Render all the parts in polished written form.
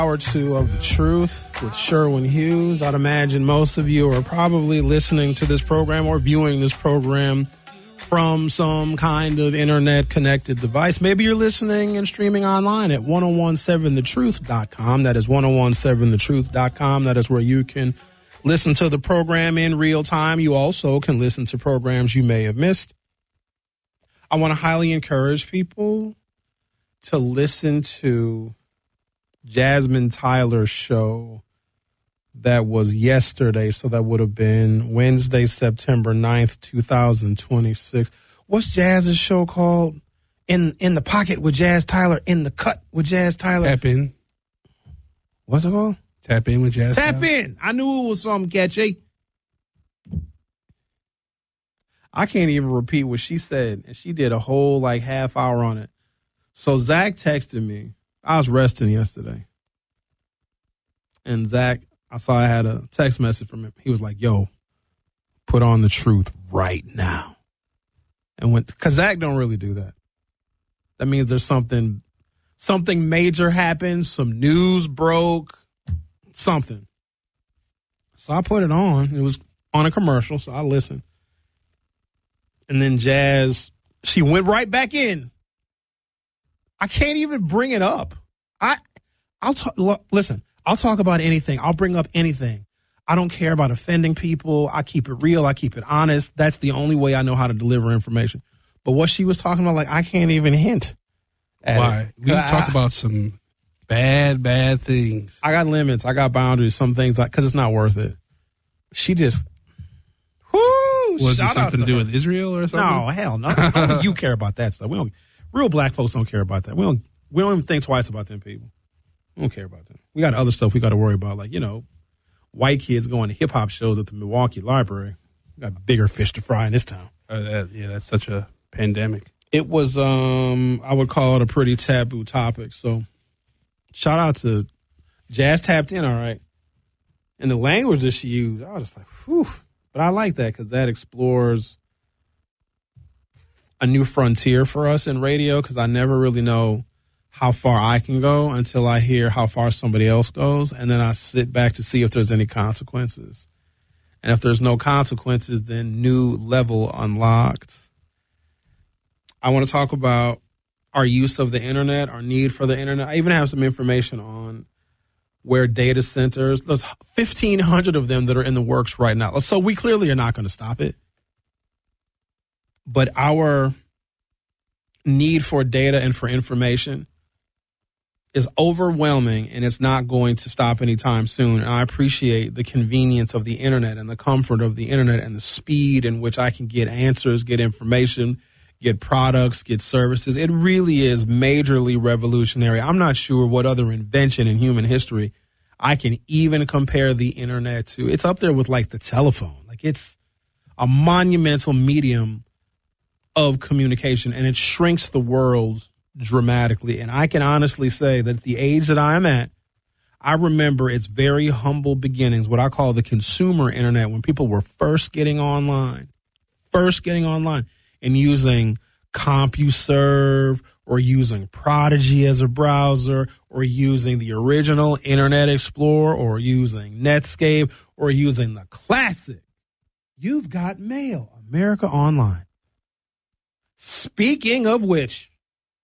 Hour 2 of The Truth with Sherwin Hughes. I'd imagine most of you are probably listening to this program or viewing this program from some kind of internet-connected device. Maybe you're listening and streaming online at 1017thetruth.com. That is 1017thetruth.com. That is where you can listen to the program in real time. You also can listen to programs you may have missed. I want to highly encourage people to listen to Jasmine Tyler's show that was yesterday, so that would have been Wednesday, September 9th, 2026. What's Jazz's show called? In the Pocket with Jazz Tyler, In the Cut with Jazz Tyler. Tap In. What's it called? Tap In with Jazz Tap Tyler. In. I knew it was something catchy. I can't even repeat what she said, and she did a whole half hour on it. So Zach texted me. I was resting yesterday. And Zach, I saw I had a text message from him. He was like, yo, put on The Truth right now. And because Zach don't really do that. That means there's something major happened, some news broke, something. So I put it on. It was on a commercial, so I listened. And then Jazz, she went right back in. I can't even bring it up. Listen, I'll talk about anything. I'll bring up anything. I don't care about offending people. I keep it real. I keep it honest. That's the only way I know how to deliver information. But what she was talking about, I can't even hint at Why? it. We talk about some bad things. I got limits. I got boundaries. Some things, because it's not worth it. She just, Was it something to do her. with Israel or something? No, hell no. Only you care about that stuff. Real black folks don't care about that. We don't even think twice about them people. We don't care about them. We got other stuff we got to worry about, white kids going to hip hop shows at the Milwaukee Library. We got bigger fish to fry in this town. That's such a pandemic. It was, I would call it a pretty taboo topic. So, shout out to Jazz tapped in, all right. And the language that she used, I was just like, whew. But I like that because that explores a new frontier for us in radio, because I never really know how far I can go until I hear how far somebody else goes. And then I sit back to see if there's any consequences. And if there's no consequences, then new level unlocked. I want to talk about our use of the internet, our need for the internet. I even have some information on where data centers, there's 1,500 of them that are in the works right now. So we clearly are not going to stop it. But our need for data and for information is overwhelming, and it's not going to stop anytime soon. And I appreciate the convenience of the internet and the comfort of the internet and the speed in which I can get answers, get information, get products, get services. It really is majorly revolutionary. I'm not sure what other invention in human history I can even compare the internet to. It's up there with the telephone. It's a monumental medium of communication, and it shrinks the world dramatically. And I can honestly say that at the age that I am at, I remember its very humble beginnings, what I call the consumer internet, when people were first getting online and using CompuServe or using Prodigy as a browser or using the original Internet Explorer or using Netscape or using the classic You've Got Mail, America Online. Speaking of which,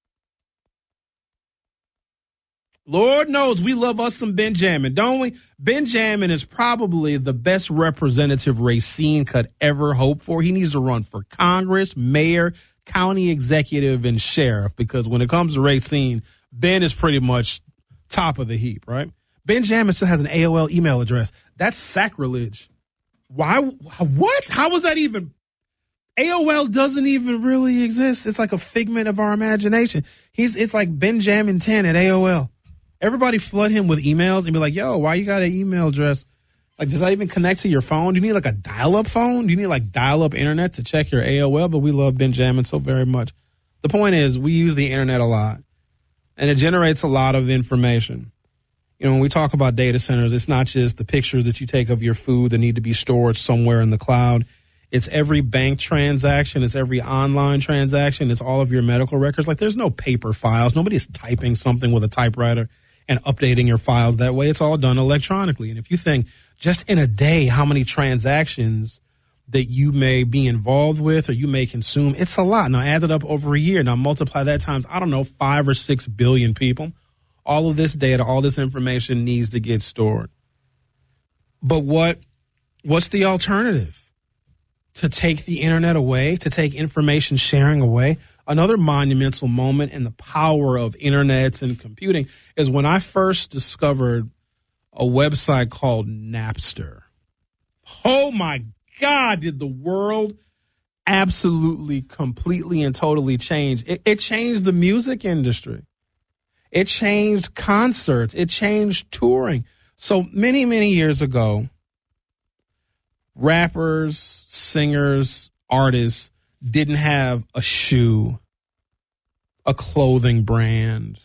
Lord knows we love us some Benjamin, don't we? Benjamin is probably the best representative Racine could ever hope for. He needs to run for Congress, mayor, county executive, and sheriff, because when it comes to Racine, Ben is pretty much top of the heap, right? Benjamin still has an AOL email address. That's sacrilege. Why? What? How was that even? AOL doesn't even really exist. It's like a figment of our imagination. It's like Benjamin 10 at AOL. Everybody flood him with emails and be like, yo, why you got an email address? Does that even connect to your phone? Do you need a dial-up phone? Do you need dial-up internet to check your AOL? But we love Benjamin so very much. The point is, we use the internet a lot, and it generates a lot of information. When we talk about data centers, it's not just the pictures that you take of your food that need to be stored somewhere in the cloud. It's every bank transaction. It's every online transaction. It's all of your medical records. There's no paper files. Nobody's typing something with a typewriter and updating your files that way. It's all done electronically. And if you think just in a day how many transactions that you may be involved with or you may consume, it's a lot. Now add it up over a year. Now multiply that times, 5 or 6 billion people. All of this data, all this information needs to get stored. But what's the alternative? To take the internet away, to take information sharing away? Another monumental moment in the power of internets and computing is when I first discovered a website called Napster. Oh my God, did the world absolutely, completely, and totally change. It changed the music industry. It changed concerts. It changed touring. So many, many years ago, rappers, singers, artists didn't have a shoe, a clothing brand,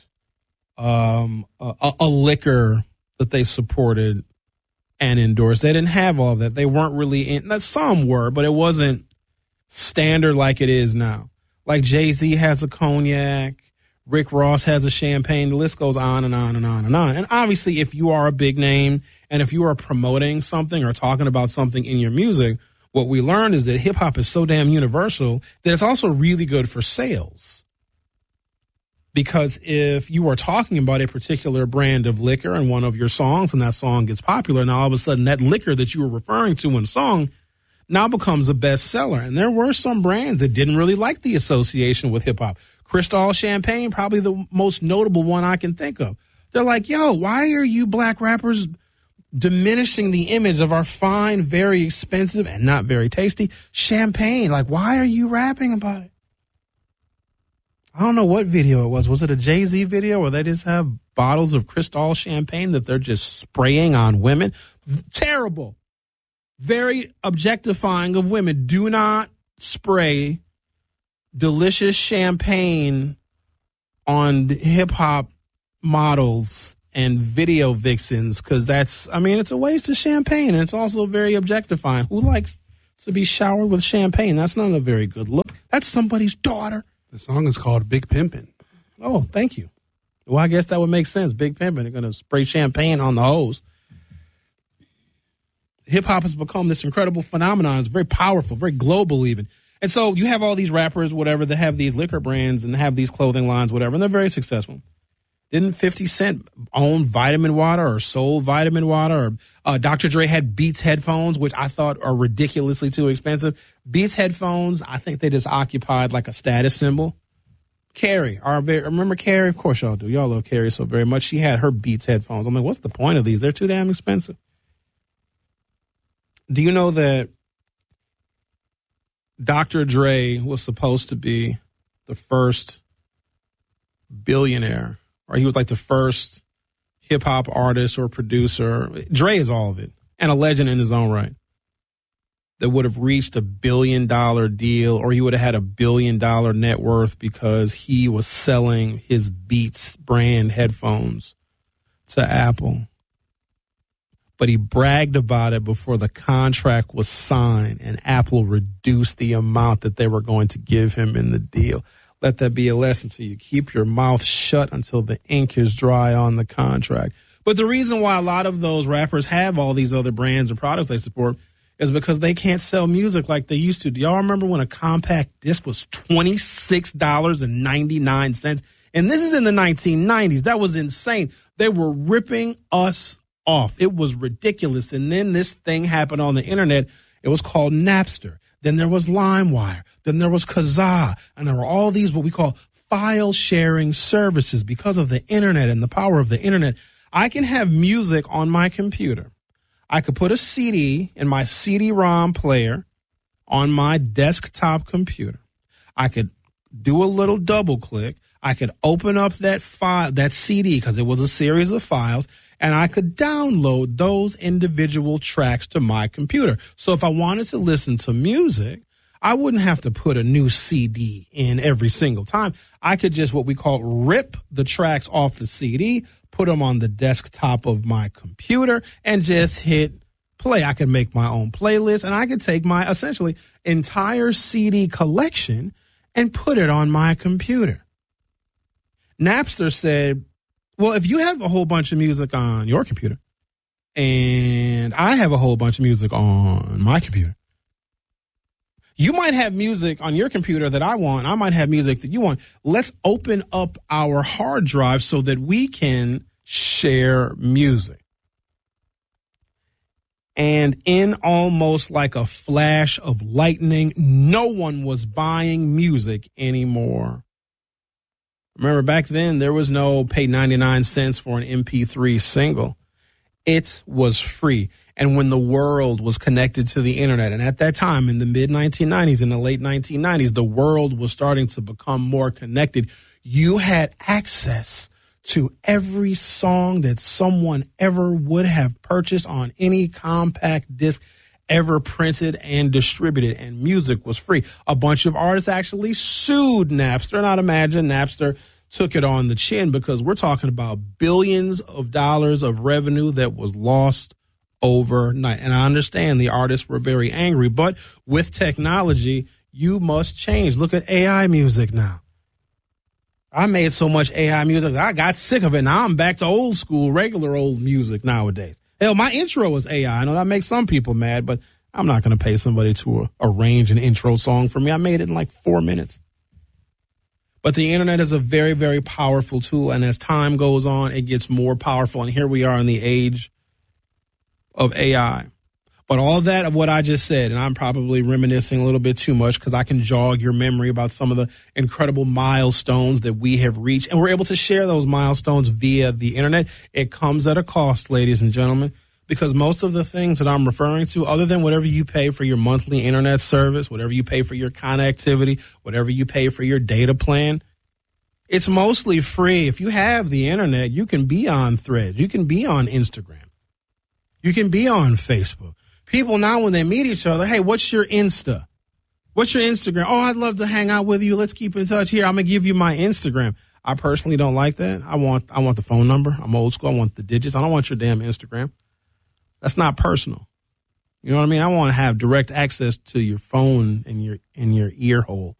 a liquor that they supported and endorsed. They didn't have all of that. They weren't really in. Some were, but it wasn't standard like it is now. Like Jay-Z has a cognac, Rick Ross has a champagne. The list goes on and on and on and on. And obviously, if you are a big name and if you are promoting something or talking about something in your music, what we learned is that hip hop is so damn universal that it's also really good for sales. Because if you are talking about a particular brand of liquor in one of your songs and that song gets popular, now all of a sudden that liquor that you were referring to in the song now becomes a bestseller. And there were some brands that didn't really like the association with hip hop. Cristal Champagne, probably the most notable one I can think of. They're like, yo, why are you black rappers diminishing the image of our fine, very expensive, and not very tasty champagne? Like, why are you rapping about it? I don't know what video it was. Was it a Jay-Z video where they just have bottles of Cristal Champagne that they're just spraying on women? Terrible. Very objectifying of women. Do not spray delicious champagne on hip-hop models and video vixens, because it's a waste of champagne, and it's also very objectifying. Who likes to be showered with champagne? That's not a very good look. That's somebody's daughter. The song is called Big Pimpin'. Oh, thank you. Well, I guess that would make sense. Big Pimpin'. They're going to spray champagne on the hose. Hip-hop has become this incredible phenomenon. It's very powerful, very global even. And so you have all these rappers, whatever, that have these liquor brands and have these clothing lines, whatever, and they're very successful. Didn't 50 Cent own Vitamin Water or sold Vitamin Water? Or Dr. Dre had Beats headphones, which I thought are ridiculously too expensive. Beats headphones, I think they just occupied like a status symbol. Carrie, remember Carrie? Of course y'all do. Y'all love Carrie so very much. She had her Beats headphones. I'm like, what's the point of these? They're too damn expensive. Do you know that Dr. Dre was supposed to be the first billionaire, or he was like the first hip hop artist or producer? Dre is all of it, and a legend in his own right, that would have reached $1 billion deal, or he would have had $1 billion net worth because he was selling his Beats brand headphones to Apple. But he bragged about it before the contract was signed, and Apple reduced the amount that they were going to give him in the deal. Let that be a lesson to you. Keep your mouth shut until the ink is dry on the contract. But the reason why a lot of those rappers have all these other brands and products they support is because they can't sell music like they used to. Do y'all remember when a compact disc was $26.99? And this is in the 1990s. That was insane. They were ripping us off. It was ridiculous. And then this thing happened on the internet. It was called Napster. Then there was LimeWire. Then there was Kazaa. And there were all these what we call file sharing services. Because of the internet and the power of the internet, I can have music on my computer. I could put a CD in my CD-ROM player on my desktop computer. I could do a little double click. I could open up that file, that CD, because it was a series of files, and I could download those individual tracks to my computer. So if I wanted to listen to music, I wouldn't have to put a new CD in every single time. I could just what we call rip the tracks off the CD, put them on the desktop of my computer, and just hit play. I could make my own playlist, and I could take my essentially entire CD collection and put it on my computer. Napster said, Well, if you have a whole bunch of music on your computer and I have a whole bunch of music on my computer, you might have music on your computer that I want. I might have music that you want. Let's open up our hard drive so that we can share music. And in almost like a flash of lightning, no one was buying music anymore. Remember, back then, there was no pay 99 cents for an MP3 single. It was free. And when the world was connected to the internet, and at that time, in the mid-1990s, in the late 1990s, the world was starting to become more connected. You had access to every song that someone ever would have purchased on any compact disc ever printed and distributed, and music was free. A bunch of artists actually sued Napster, and I'd imagine Napster took it on the chin because we're talking about billions of dollars of revenue that was lost overnight. And I understand the artists were very angry, but with technology, you must change. Look at AI music now. I made so much AI music that I got sick of it. Now I'm back to old school, regular old music nowadays. Hell, my intro was AI. I know that makes some people mad, but I'm not going to pay somebody to arrange an intro song for me. I made it in like 4 minutes. But the internet is a very, very powerful tool. And as time goes on, it gets more powerful. And here we are in the age of AI. But all that of what I just said, and I'm probably reminiscing a little bit too much because I can jog your memory about some of the incredible milestones that we have reached. And we're able to share those milestones via the internet. It comes at a cost, ladies and gentlemen, because most of the things that I'm referring to, other than whatever you pay for your monthly internet service, whatever you pay for your connectivity, whatever you pay for your data plan, it's mostly free. If you have the internet, you can be on Threads. You can be on Instagram. You can be on Facebook. People now, when they meet each other, hey, what's your Insta? What's your Instagram? Oh, I'd love to hang out with you. Let's keep in touch. Here, I'm going to give you my Instagram. I personally don't like that. I want the phone number. I'm old school. I want the digits. I don't want your damn Instagram. That's not personal. You know what I mean? I want to have direct access to your phone and your ear hole.